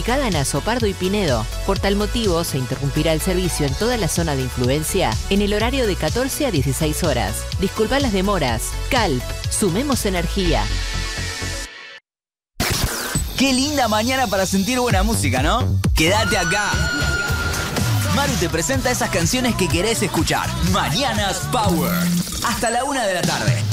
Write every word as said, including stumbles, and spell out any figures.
ubicada en Azopardo y Pinedo. Por tal motivo, se interrumpirá el servicio en toda la zona de influencia en el horario de catorce a dieciséis horas. Disculpa las demoras. Calp, sumemos energía. Qué linda mañana para sentir buena música, ¿no? Quédate acá. Maru te presenta esas canciones que querés escuchar. Mañanas Power. Hasta la una de la tarde.